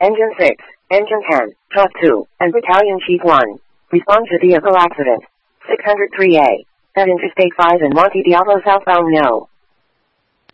Engine 6, Engine 10, Truck 2, and Battalion Chief 1. Respond to vehicle accident. 603A. At Interstate 5 in Monte Diablo southbound no.